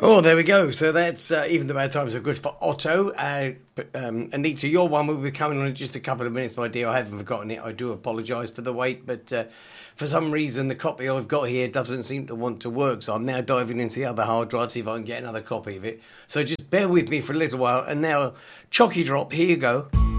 Oh, there we go. So that's Even the Bad Times Are Good for Otto. Anita, your one will be coming on in just a couple of minutes, my dear. I haven't forgotten it. I do apologise for the wait, but for some reason the copy I've got here doesn't seem to want to work. So I'm now diving into the other hard drive to see if I can get another copy of it. So just bear with me for a little while. And now, Chocky Drop, here you go.